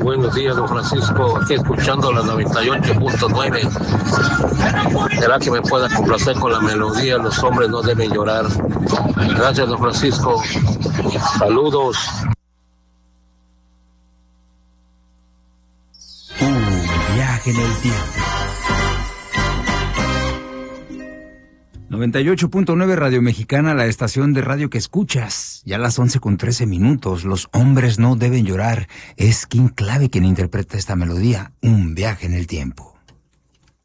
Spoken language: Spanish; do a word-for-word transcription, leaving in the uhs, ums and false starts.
Buenos días, don Francisco. Aquí escuchando la noventa y ocho punto nueve. ¿Será que me pueda complacer con la melodía? Los hombres no deben llorar. Gracias, don Francisco. Saludos. Un viaje en el tiempo. noventa y ocho punto nueve Radio Mexicana, la estación de radio que escuchas. Ya a las once con trece minutos. Los hombres no deben llorar. Es King Clave quien interpreta esta melodía. Un viaje en el tiempo.